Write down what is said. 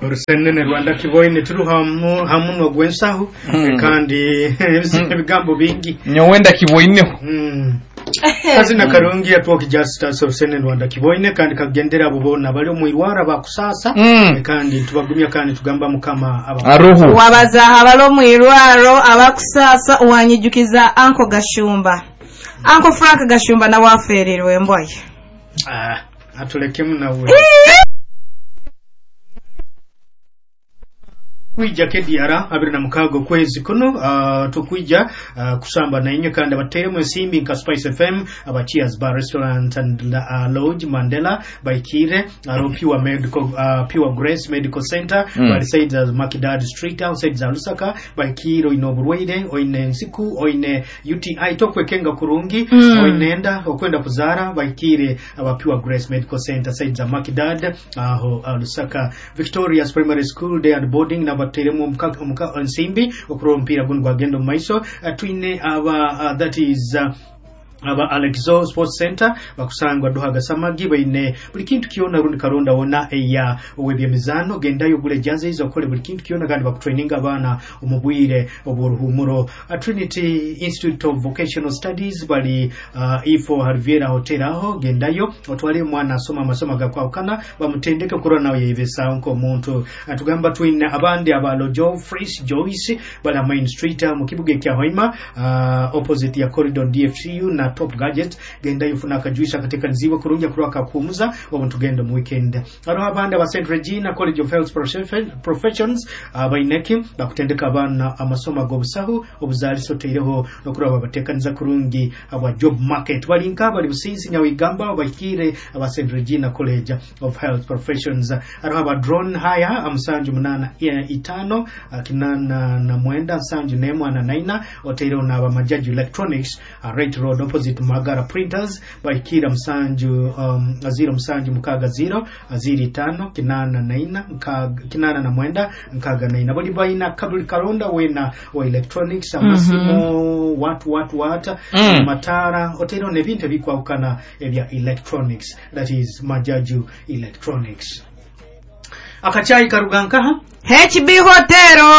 Urusenne Rwanda kiboine turu hamuno gwensaho kandi ebigambo bingi nyowenda kiboine kazina karungi atwoki justice Urusenne Rwanda kiboine kandi kagendera bubona bali mu irwara bakusasa kandi tubagumya kandi tugamba mukama aruhu wabaza abalo mu irwaro abakusasa uwanyijukiza Anko Gashumba Anko Frank Gashumba na wafererwe mboye atulekemu nawe Kuija kediara 26 kwezi kuno tukujja kusamba na inyo kandi abateremu ensimbi nka Spice FM aba Cheers Bar Restaurant and Lodge Mandela Baikire Pure Grace Medical Center by side as Makidad Street outside za Lusaka Baikire inoburweide oine nsiku oine UTI tokwekenga kurungi oinenda okwenda kuzara Baikire aba Pure Grace Medical Center side za Makidad Lusaka Victoria's Primary School day at boarding na bateremu muka onsimbi okurompira gungu agendo maiso twine aba that is aba Alexo Sports Center bakusangwa duhaga samagi baine buli kintu kiona rundi karonda wona eya owebya mizano gendayo gule jaze izo kole buli kintu kiona kandi bakutraininga abana umubwire oburuhumuro Trinity Institute of Vocational Studies bali ifo Harviera Hotel aho gendayo otwale mwana asoma masomo gakwakana bamutendeke kurona nawe yevesa onko muntu atugamba twine abandi abalo Joe Fresh Joyce bala Main Street mu kibuge kya Hoima opposite ya corridor DFCU na Top Gadget genda yufuna akajuisha katika nziwa kurunja kurwaka kumuza omuntu genda mu weekend aro abanda ba St Regina College of Health Professions baineki bakutendeka abana amasoma gobusaho obuzali sotereho no kuraba batekaniza kurungi aba job market balinka bali businzi nyawigamba abakire aba St Regina College of Health Professions aro aba drone haya amsanju munana 5 kinana na mwenda sanju nemwa na 9 otero na aba majaji electronics right road opposite Magara Printers by Kira Msanju aziro Msanju mukaga 0 aziri 5 kinana na 9 kinana na mwenda nkaga 9 bali baina kabuli karonda wena wa electronics amasimo watu matara hotelo ne bintu bikwakana ebya electronics that is Majaju Electronics akachai karuganka HB Hotero